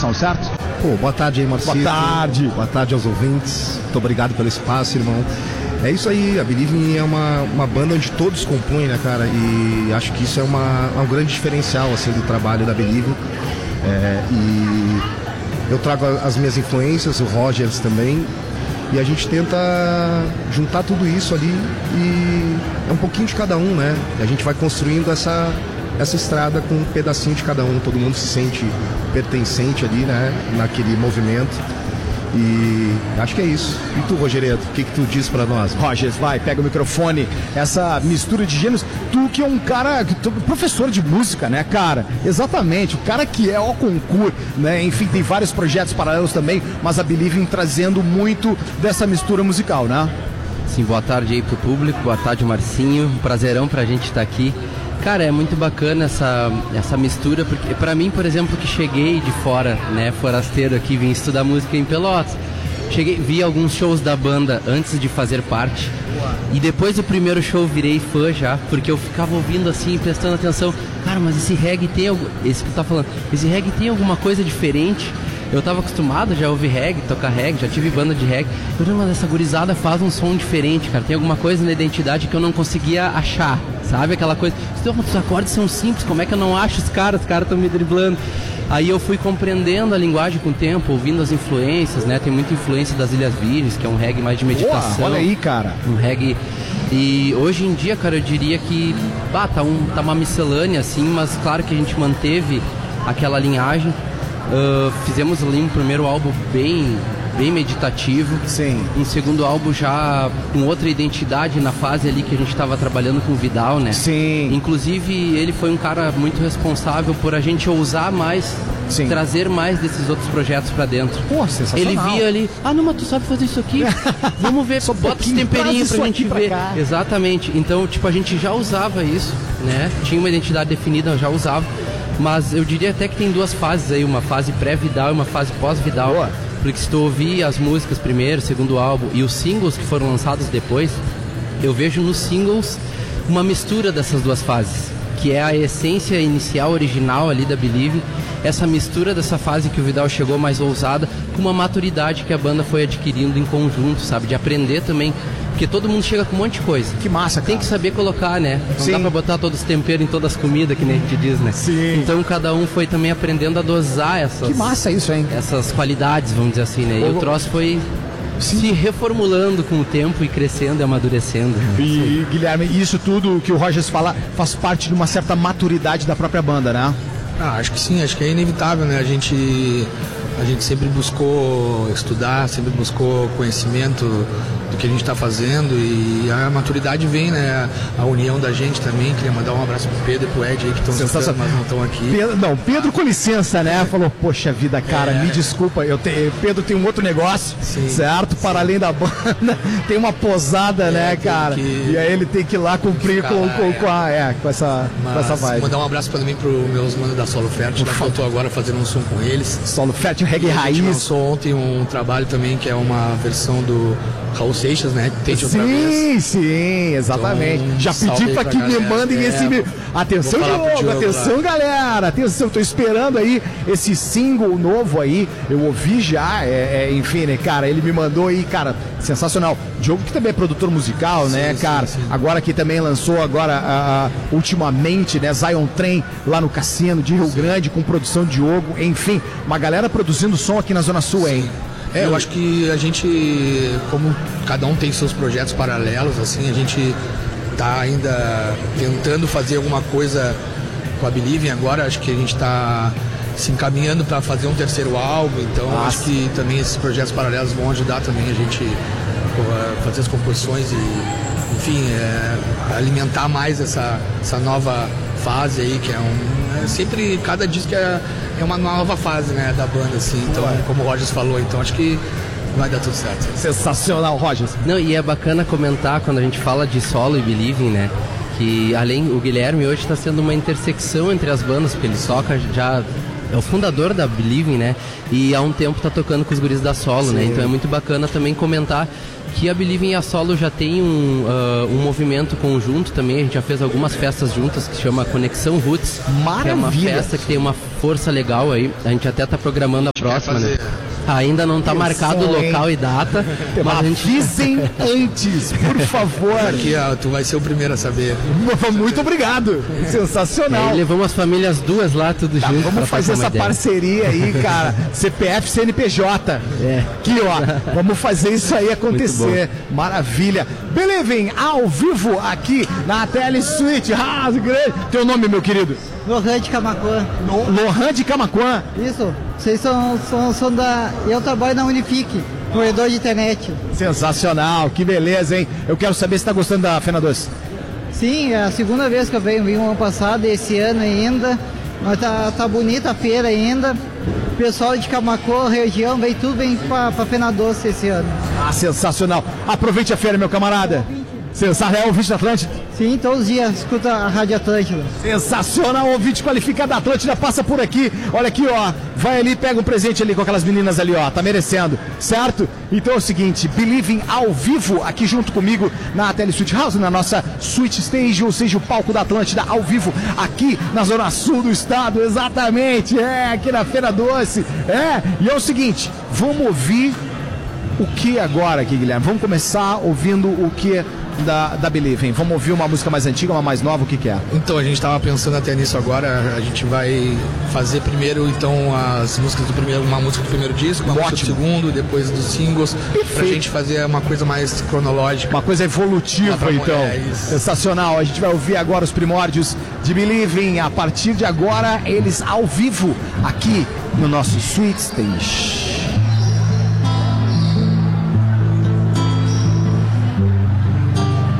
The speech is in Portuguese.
apresentação, certo? Pô, boa tarde aí, Marcito. Boa tarde. Boa tarde aos ouvintes. Muito obrigado pelo espaço, irmão. É isso aí, a Believe Me é uma banda onde todos compõem, né, cara? E acho que isso é um grande diferencial, assim, do trabalho da Believe Me. E eu trago as minhas influências, o Rogers também, e a gente tenta juntar tudo isso ali e é um pouquinho de cada um, né? E a gente vai construindo essa estrada com um pedacinho de cada um, todo mundo se sente pertencente ali, né, naquele movimento. E acho que é isso. E tu, Rogeredo, o que tu diz pra nós? Rogers, vai, pega o microfone. Essa mistura de gêneros. Tu que é um cara, professor de música, né, cara? Exatamente, o cara que é o concurso, né? Enfim, tem vários projetos paralelos também, mas a Believe Me trazendo muito dessa mistura musical, né? Sim, boa tarde aí pro público, boa tarde, Marcinho. Um prazerão pra gente estar aqui. Cara, é muito bacana essa mistura, porque pra mim, por exemplo, que cheguei de fora, né, forasteiro aqui, vim estudar música em Pelotas. Vi alguns shows da banda antes de fazer parte. E depois do primeiro show virei fã já, porque eu ficava ouvindo assim, prestando atenção. Cara, mas esse reggae tem esse que tu tá falando, esse reggae tem alguma coisa diferente? Eu tava acostumado já a ouvir reggae, tocar reggae, já tive banda de reggae. Eu falei, mas essa gurizada faz um som diferente, cara. Tem alguma coisa na identidade que eu não conseguia achar, sabe? Aquela coisa, os acordes são simples, como é que eu não acho os caras estão me driblando. Aí eu fui compreendendo a linguagem com o tempo, ouvindo as influências, né? Tem muita influência das Ilhas Virgens, que é um reggae mais de meditação. Boa, olha aí, cara. Um reggae... E hoje em dia, cara, eu diria que tá uma miscelânea, assim, mas claro que a gente manteve aquela linhagem. Fizemos ali um primeiro álbum bem meditativo. Sim. Um segundo álbum já com outra identidade na fase ali que a gente estava trabalhando com o Vidal, né? Sim. Inclusive ele foi um cara muito responsável por a gente ousar mais, sim, trazer mais desses outros projetos pra dentro. Pô, sensacional. Ele via ali, não, mas tu sabe fazer isso aqui? Vamos ver, bota os temperinhos pra gente ver. Cá. Exatamente. Então, tipo, a gente já usava isso, né? Tinha uma identidade definida, já usava. Mas eu diria até que tem duas fases aí, uma fase pré-Vidal e uma fase pós-Vidal. Boa. Porque se tu ouvir as músicas primeiro, segundo álbum e os singles que foram lançados depois, eu vejo nos singles uma mistura dessas duas fases, que é a essência inicial, original ali da Believe, essa mistura dessa fase que o Vidal chegou mais ousada, com uma maturidade que a banda foi adquirindo em conjunto, sabe? De aprender também, porque todo mundo chega com um monte de coisa. Que massa, cara. Tem que saber colocar, né? Não Sim. dá pra botar todos os temperos em todas as comidas, que nem a gente diz, né? Sim. Então cada um foi também aprendendo a dosar essas... Que massa isso, hein? Essas qualidades, vamos dizer assim, né? E o troço foi... Sim. Se reformulando com o tempo e crescendo e amadurecendo. E Guilherme, isso tudo que o Rogers fala faz parte de uma certa maturidade da própria banda, né? Acho que sim, acho que é inevitável, né? A gente sempre buscou estudar, sempre buscou conhecimento do que a gente está fazendo e a maturidade vem, né? A união da gente também. Queria mandar um abraço pro Pedro e pro Ed aí que estão escutando, mas não estão aqui. Pedro com licença, né? Falou, poxa vida, cara, me desculpa, Pedro tem um outro negócio, sim, certo? Para além da banda, tem uma posada, né, cara? E aí ele tem que ir lá cumprir com essa vibe. Mandar um abraço também pro meus manos da Solo Fértil, que eu tô agora fazendo um som com eles. Solo Fértil, reggae raiz. A gente lançou ontem um trabalho também que é uma versão do Raul Seixas, né? Tente outra vez. Sim, exatamente. Então, já pedi pra que me mandem esse... Atenção, Diogo, atenção, galera. Atenção, tô esperando aí esse single novo aí. Eu ouvi já, enfim, né, cara? Ele me mandou aí, cara, sensacional. Diogo que também é produtor musical, sim, né, cara? Sim. Agora que também lançou ultimamente, né, Zion Train lá no Cassino de Rio Grande com produção de Diogo. Enfim, uma galera produzindo som aqui na Zona Sul, hein? Eu acho que a gente, como cada um tem seus projetos paralelos, assim, a gente tá ainda tentando fazer alguma coisa com a Believe agora. Acho que a gente tá se encaminhando para fazer um terceiro álbum, então acho que também esses projetos paralelos vão ajudar também a gente a fazer as composições e, enfim, alimentar mais essa nova fase aí, que sempre, cada disco é uma nova fase, né, da banda, assim, então, como o Rogers falou, então acho que vai dar tudo certo. Sensacional, Rogers. Não, e é bacana comentar quando a gente fala de solo e Believing, né, que além, o Guilherme hoje está sendo uma intersecção entre as bandas, porque ele toca já é o fundador da Believing, né? E há um tempo tá tocando com os guris da Solo, né? Então é muito bacana também comentar que a Believing e a Solo já tem um movimento conjunto também. A gente já fez algumas festas juntas que se chama Conexão Roots. Maravilha. Que é uma festa que tem uma força legal aí. A gente até tá programando a próxima, né? Ainda não tá marcado o local e data, mas a gente... Avisem antes, por favor. Aqui, ó, tu vai ser o primeiro a saber. Muito obrigado. Sensacional. Aí levamos as famílias duas lá, tudo junto. Vamos fazer essa parceria aí, cara. CPF, CNPJ. Aqui, ó. Vamos fazer isso aí acontecer. Maravilha. Believing ao vivo aqui na Telesuite. Teu nome, meu querido? Lohan de Camaquã. Lohan de Camaquã. Isso. Vocês são da... Eu trabalho na Unifique, corredor de internet. Sensacional. Que beleza, hein? Eu quero saber se tá gostando da Fena Doce. Sim, é a segunda vez que eu venho. Vim no ano passado, esse ano ainda. Mas tá bonita a feira ainda. O pessoal de Camaquã, região, vem pra Fena Doce esse ano. Ah, sensacional. Aproveite a feira, meu camarada. Sensacional, ouvinte da Atlântida? Sim, todos os dias escuta a Rádio Atlântida. Sensacional, ouvinte qualificado da Atlântida, passa por aqui. Olha aqui, ó, vai ali, pega um presente ali com aquelas meninas ali, ó, tá merecendo, certo? Então é o seguinte, Believing ao vivo, aqui junto comigo na Telesuite House, na nossa Suite Stage, ou seja, o palco da Atlântida ao vivo, aqui na zona sul do estado, exatamente, aqui na Fena Doce, e é o seguinte, vamos ouvir o que agora aqui, Guilherme? Vamos começar ouvindo o que da Believing. Vamos ouvir uma música mais antiga, uma mais nova, o que é? Então, a gente estava pensando até nisso agora. A gente vai fazer primeiro, então, as músicas do primeiro, uma música do primeiro disco, uma música do segundo, depois dos singles, pra gente fazer uma coisa mais cronológica. Uma coisa evolutiva, então. Sensacional. A gente vai ouvir agora os primórdios de Believing. A partir de agora, eles ao vivo, aqui no nosso Suite Stage.